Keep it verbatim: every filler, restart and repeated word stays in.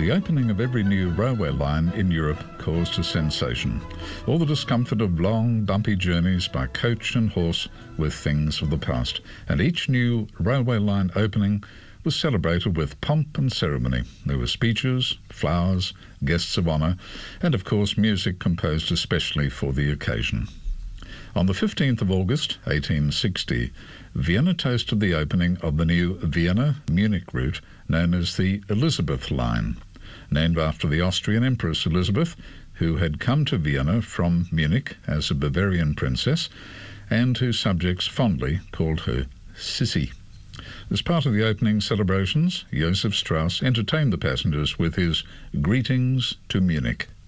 The opening of every new railway line in Europe caused a sensation. All the discomfort of long, bumpy journeys by coach and horse were things of the past, and each new railway line opening was celebrated with pomp and ceremony. There were speeches, flowers, guests of honour, and of course music composed especially for the occasion. On the fifteenth of August, eighteen sixty, Vienna toasted the opening of the new Vienna-Munich route known as the Elizabeth Line, named after the Austrian Empress Elizabeth, who had come to Vienna from Munich as a Bavarian princess, and whose subjects fondly called her Sissy. As part of the opening celebrations, Josef Strauss entertained the passengers with his Greetings to Munich.